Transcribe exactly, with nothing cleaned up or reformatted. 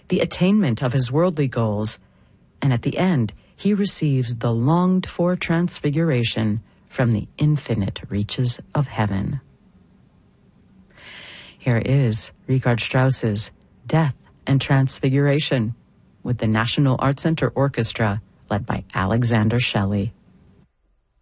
the attainment of his worldly goals, and at the end, he receives the longed-for transfiguration from the infinite reaches of heaven. Here is Richard Strauss's Death and Transfiguration with the National Art Center Orchestra led by Alexander Shelley.